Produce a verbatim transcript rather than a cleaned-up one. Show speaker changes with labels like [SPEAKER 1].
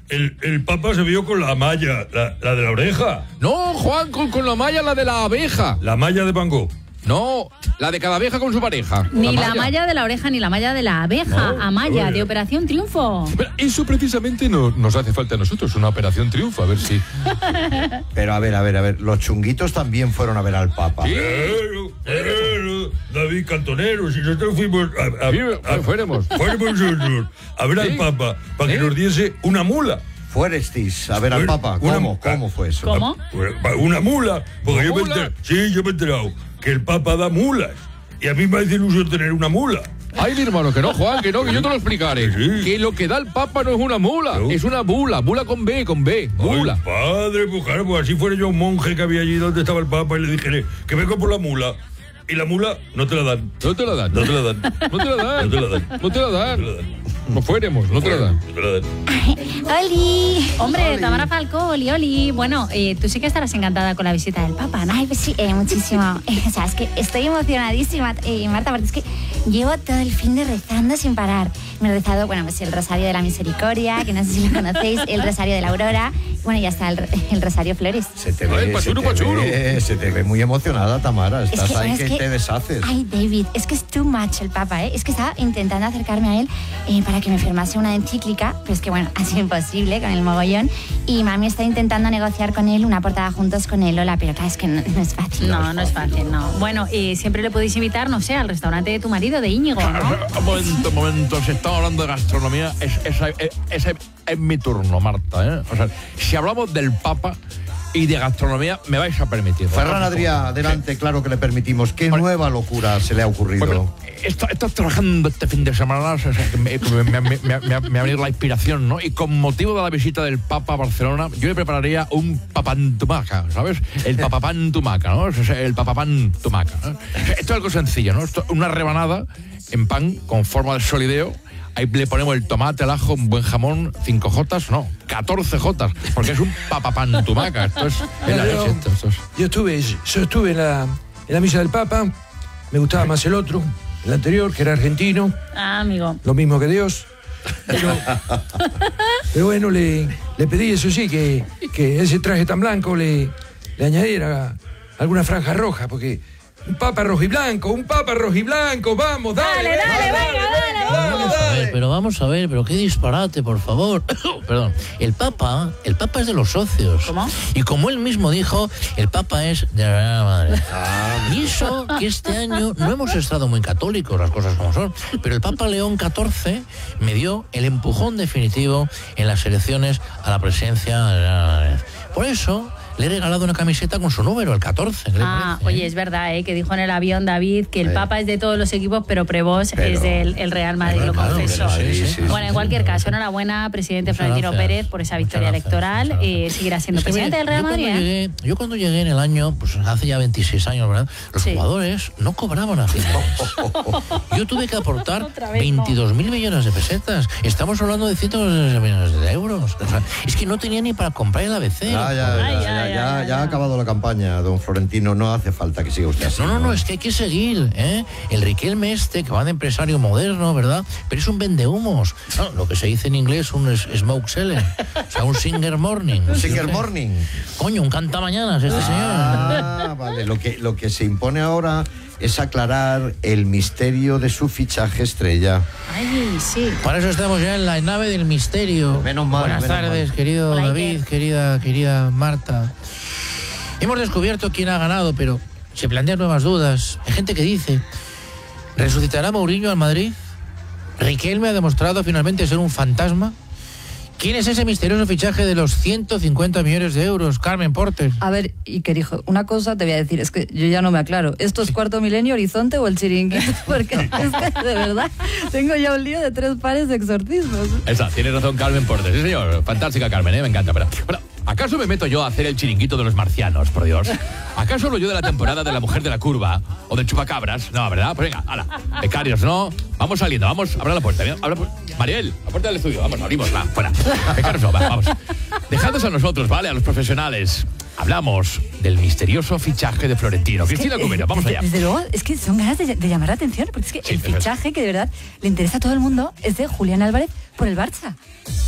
[SPEAKER 1] el, el Papa se vio con la malla, la, la de la oreja.
[SPEAKER 2] No, Juan, con, con la malla, la de la abeja.
[SPEAKER 1] La malla de Van Gogh.
[SPEAKER 2] No, la de cada abeja con su pareja.
[SPEAKER 3] Ni
[SPEAKER 2] la
[SPEAKER 3] la
[SPEAKER 2] malla.
[SPEAKER 3] malla de la oreja ni la malla de la abeja.
[SPEAKER 2] No,
[SPEAKER 3] Amaya,
[SPEAKER 1] oye.
[SPEAKER 3] de Operación Triunfo.
[SPEAKER 2] Pero eso precisamente no, nos hace falta a nosotros, una operación triunfo, a ver si...
[SPEAKER 4] Pero a ver, a ver, a ver, los chunguitos también fueron a ver al Papa.
[SPEAKER 2] Sí.
[SPEAKER 1] Claro, claro, David Cantonero, si nosotros fuimos a, a,
[SPEAKER 2] Sí,
[SPEAKER 1] a-
[SPEAKER 2] fuéramos.
[SPEAKER 1] fuéramos nosotros a ver
[SPEAKER 2] Sí.
[SPEAKER 1] al Papa para que
[SPEAKER 2] Sí.
[SPEAKER 1] nos diese una mula.
[SPEAKER 4] Fuerestis a ver al Papa.
[SPEAKER 1] Una-
[SPEAKER 4] ¿Cómo? ¿Cómo fue eso?
[SPEAKER 3] ¿Cómo?
[SPEAKER 1] Una mula, porque
[SPEAKER 2] ¿Una
[SPEAKER 1] yo me
[SPEAKER 2] mula?
[SPEAKER 1] enteré, sí, yo me he enterado que el Papa da mulas y a mí me hace ilusión tener una mula.
[SPEAKER 2] Ay, mi hermano, que no, Juan, que no, que yo te lo explicaré.
[SPEAKER 1] Sí.
[SPEAKER 2] Que lo que da el Papa no es una mula,
[SPEAKER 1] No.
[SPEAKER 2] es una bula, bula con B, con B, bula.
[SPEAKER 1] Ay, padre, pues claro, pues así fuera yo un monje que había allí donde estaba el Papa y le dije que vengo por la mula. Y la mula no te la dan.
[SPEAKER 2] No te la dan.
[SPEAKER 1] No te la dan.
[SPEAKER 2] No te la dan.
[SPEAKER 1] No te la dan.
[SPEAKER 2] No te la
[SPEAKER 1] No te
[SPEAKER 2] dan.
[SPEAKER 1] la dan.
[SPEAKER 2] No fuéramos, no te la dan.
[SPEAKER 1] No te la dan.
[SPEAKER 5] ¡Oli!
[SPEAKER 3] Hombre, Tamara Falcó, Oli, Oli. Bueno, eh, tú sí que estarás encantada con la visita del Papa, ¿no?
[SPEAKER 5] Ay, pues sí, eh, muchísimo. Eh, o sea, es que estoy emocionadísima, eh, Marta, porque es que llevo todo el fin de rezando sin parar. Me he rezado, bueno, pues el Rosario de la Misericordia, que no sé si lo conocéis, el Rosario de la Aurora, bueno, y hasta el, el Rosario Flores.
[SPEAKER 4] Se te
[SPEAKER 2] Ay,
[SPEAKER 4] ve, se
[SPEAKER 2] pachuru,
[SPEAKER 4] te
[SPEAKER 2] pachuru.
[SPEAKER 4] ve, se te ve muy emocionada, Tamara. Estás ahí
[SPEAKER 5] es
[SPEAKER 4] que, te deshaces.
[SPEAKER 5] Ay, David, es que es too much el Papa, ¿eh? Es que estaba intentando acercarme a él eh, para que me firmase una encíclica, pero es que, bueno, ha sido imposible con el mogollón. Y mami está intentando negociar con él una portada juntos con el Lola, pero claro, es que no, no es fácil.
[SPEAKER 3] No, no es fácil, no. Bueno, y siempre le podéis invitar, no sé, al restaurante de tu marido, de Íñigo, ¿no?
[SPEAKER 2] Un momento, un momento, si estamos hablando de gastronomía, es, esa- es- ese es mi turno, Marta, ¿eh? O sea, si hablamos del Papa y de gastronomía, me vais a permitir.
[SPEAKER 4] Ferran Adrià, adelante, claro que le permitimos. ¿Qué
[SPEAKER 2] Bueno.
[SPEAKER 4] nueva locura se le ha ocurrido?
[SPEAKER 2] Bueno, está- estás trabajando este fin de semana, o sea, que me, me, me, me, me, me ha venido la inspiración, ¿no? Y con motivo de la visita del Papa a Barcelona, yo le prepararía un papantumaca, ¿sabes? El papapantumaca, ¿no? O sea, el papapantumaca, ¿no? O sea, esto es algo sencillo, ¿no? Esto, una rebanada en pan con forma de solideo. Ahí le ponemos el tomate, el ajo, un buen jamón, cinco jotas, no, catorce jotas, porque es un papapantumaca. Esto es, es la leche, esto, esto es.
[SPEAKER 6] Yo estuve, yo estuve en la, en la misa del Papa, me gustaba más el otro, el anterior, que era argentino,
[SPEAKER 3] Ah, amigo.
[SPEAKER 6] lo mismo que Dios. Pero, pero bueno, le, le pedí, eso sí, que, que ese traje tan blanco le, le añadiera alguna franja roja, porque un Papa rojo y blanco, un Papa rojo y blanco, vamos, dale,
[SPEAKER 3] Dale, dale, venga, dale,
[SPEAKER 6] dale,
[SPEAKER 7] Vamos a ver, pero vamos a ver, pero qué disparate, por favor. Perdón. El Papa, el Papa es de los socios.
[SPEAKER 3] ¿Cómo?
[SPEAKER 7] Y como él mismo dijo, el Papa es de la Real Madrid. Y eso que este año no hemos estado muy católicos, las cosas como son. Pero el Papa León catorce me dio el empujón definitivo en las elecciones a la presidencia de la Real Madrid. Por eso le he regalado una camiseta con su número, el catorce. ¿Qué le
[SPEAKER 3] Ah,
[SPEAKER 7] parece,
[SPEAKER 3] oye,
[SPEAKER 7] eh?
[SPEAKER 3] es verdad, ¿eh? Que dijo en el avión David que el
[SPEAKER 4] Sí.
[SPEAKER 3] Papa es de todos los equipos, pero Prevost
[SPEAKER 4] Pero-
[SPEAKER 3] es del el Real Madrid, lo
[SPEAKER 7] Claro,
[SPEAKER 3] confieso.
[SPEAKER 7] claro, sí, sí,
[SPEAKER 4] sí,
[SPEAKER 3] Bueno, en
[SPEAKER 4] sí,
[SPEAKER 3] cualquier
[SPEAKER 4] sí.
[SPEAKER 3] caso, enhorabuena, presidente
[SPEAKER 7] Muchas
[SPEAKER 3] Florentino
[SPEAKER 7] gracias.
[SPEAKER 3] Pérez, por esa
[SPEAKER 7] Muchas
[SPEAKER 3] victoria
[SPEAKER 7] gracias,
[SPEAKER 3] electoral.
[SPEAKER 7] muchas
[SPEAKER 3] Eh,
[SPEAKER 7] gracias.
[SPEAKER 3] seguirá siendo
[SPEAKER 7] Es que,
[SPEAKER 3] presidente
[SPEAKER 7] mire,
[SPEAKER 3] del Real
[SPEAKER 7] yo
[SPEAKER 3] Madrid,
[SPEAKER 7] cuando,
[SPEAKER 3] ¿eh?
[SPEAKER 7] llegué, yo cuando llegué en el año, pues hace ya veintiséis años, ¿verdad? Los
[SPEAKER 3] Sí.
[SPEAKER 7] jugadores no cobraban a fin de mes. Yo tuve que aportar
[SPEAKER 3] Otra vez no.
[SPEAKER 7] veintidós mil millones de pesetas. Estamos hablando de cientos de millones de euros. O sea, es que no tenía ni para comprar el A B C.
[SPEAKER 4] Ya, ya,
[SPEAKER 3] Ay,
[SPEAKER 4] ya,
[SPEAKER 3] ay,
[SPEAKER 4] ya,
[SPEAKER 3] ay,
[SPEAKER 4] ya,
[SPEAKER 3] ay,
[SPEAKER 4] ya ha
[SPEAKER 3] ay.
[SPEAKER 4] acabado la campaña, don Florentino. No hace falta que siga usted así.
[SPEAKER 7] No, no, no, es que hay que seguir, ¿eh? El Riquelme este, que va de empresario moderno, ¿verdad? Pero es un vendehumos. No, lo que se dice en inglés, un s- smoke seller. O sea, un singer morning.
[SPEAKER 4] Singer Morning.
[SPEAKER 7] Coño, un cantamañanas este señor.
[SPEAKER 4] Ah, vale. Lo que, lo que se impone ahora es aclarar el misterio de su fichaje estrella.
[SPEAKER 3] Ay, sí.
[SPEAKER 7] Para eso estamos ya en la nave del misterio.
[SPEAKER 4] Menos mal,
[SPEAKER 7] Buenas
[SPEAKER 4] menos
[SPEAKER 7] tardes,
[SPEAKER 4] mal.
[SPEAKER 7] querido
[SPEAKER 3] Hola,
[SPEAKER 7] David,
[SPEAKER 3] Iker.
[SPEAKER 7] querida, querida Marta. Hemos descubierto quién ha ganado, pero se plantean nuevas dudas. Hay gente que dice, ¿resucitará Mourinho al Madrid? ¿Riquelme ha demostrado finalmente ser un fantasma? ¿Quién es ese misterioso fichaje de los ciento cincuenta millones de euros, Carmen Porter?
[SPEAKER 8] A ver, Iker, hijo, una cosa te voy a decir, es que yo ya no me aclaro. ¿Esto es Cuarto Milenio, Horizonte o el Chiringuito? Porque es que, de verdad, tengo ya un lío de tres pares de exorcismos.
[SPEAKER 2] Esa, tiene razón Carmen Porter. Sí, señor. Fantástica Carmen, ¿eh? Me encanta. Pero, bueno, ¿acaso me meto yo a hacer el chiringuito de los marcianos, por Dios? ¿Acaso hablo yo de la temporada de la mujer de la curva? ¿O del chupacabras? No, ¿verdad? Pues venga, hala. Becarios, ¿no? Vamos saliendo, vamos. Abra la puerta. Mira, abra la puerta. Mariel, la puerta del estudio. Vamos, abrimos, va, fuera. Becarios, no, va, vamos. Dejadnos a nosotros, ¿vale? A los profesionales. Hablamos del misterioso fichaje de Florentino. Cristina
[SPEAKER 8] Eh,
[SPEAKER 2] Cubero, vamos
[SPEAKER 8] desde,
[SPEAKER 2] allá.
[SPEAKER 8] Desde luego, es que son ganas de, de llamar la atención, porque es que
[SPEAKER 2] Sí,
[SPEAKER 8] el
[SPEAKER 2] perfecto.
[SPEAKER 8] fichaje que de verdad le interesa a todo el mundo es de Julián Álvarez por el Barça.